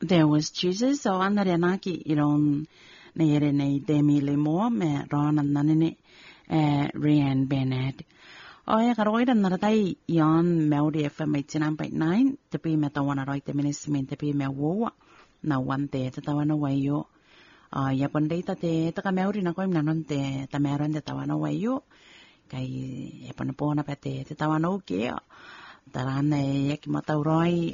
There was Jesus o anare naki iron nere nei Demi Limor me Ronan nanine Rian Bennett. O e karoida naratai yon Melody FM 89.9 tapi me tawana roi te minismin tapi me wo na wante te tawana wayo. Ya pandai te taka Melody na ko nanon te tameron te tawana wayo. Kai e panapona pete te tawana o ke. Tarana e ki matauroi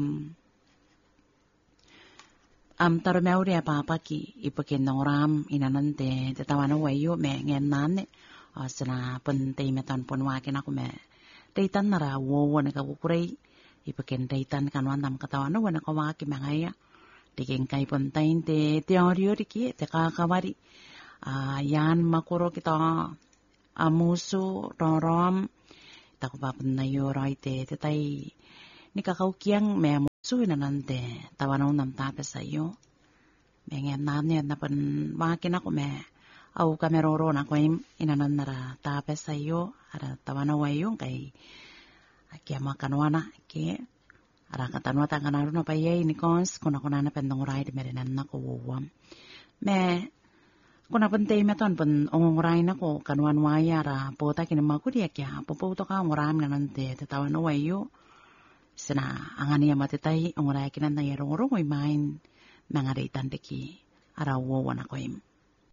taro Melody papaki ipakin noram inanante te tawana wayo me ngen nane. Sina pentai meton pun wakin aku me deitan nara wo na ka kukurei ipakin deitan kan wantam katawan wana ka waki mangaya diking kai pentain te teorio diki te kakawari yan makuro kita amusu rorom taku papen na yorai te tai ni kakau kiang me amusu inanante tawana unam tape sayo me ngen nane na pen wakin aku me au kameroro na ko inanan nara tape sayo ara tawana wayo kai akia makanwana ke ara katanwa tangana no pa ye ni kons kuna na pendong rai de merenan na ko wam me kuna pente meton pen ongrai na ko kanwan waya ra pota kin maku dia kya popo to ka ngoram nanante te tawana wayo sina angani amate tai ongrai kinan na yeroro mo main mangare tandeki ara wo wana ko im.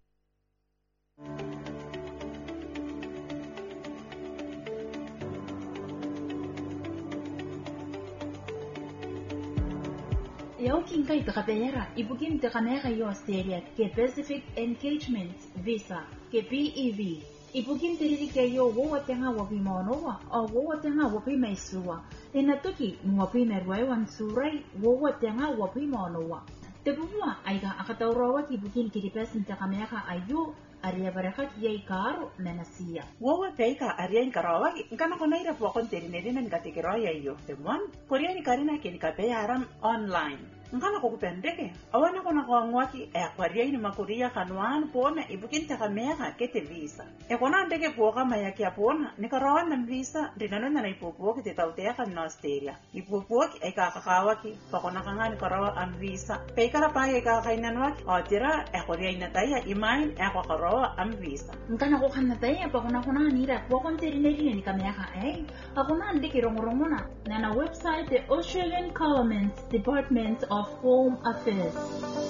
Yaukin kay takapera, ibugin takanera yo Australia ke Pacific Engagement Visa ke PEV. Ibugin tiriri kayo wo tenga wapi monowa o wo tenga wapi maisua. Inatuki wapi merwaiwan surai wo tenga wapi monowa. Tebuwa aiga akataurawa ibugin kiripesin takamera ayo aria barakat yai karo menasia. Wowa peika aria inkarawa ngana konaira pokon terinedina ngatikiraya iyo. Temuan korea ni karina kinikape aram online. Ngana ko kupendeke awana kona ko ngwaki e akwaria ni makuria kanwan pona ibukin takamera kete visa. E kona ndeke poka maya kia pona nikarawa na visa dinano na ipopoki te tautea kan Australia. Ipopoki e kakawaki pakona kangani karawa am visa. Peikara pa e kakainanwaki otira e korea inataya imain e akarawa am visa. Ngana ko kanataya pakona nira pokon terinedina ni kamera akona ndeke rongorongona na website the Australian Government Department of Home Affairs.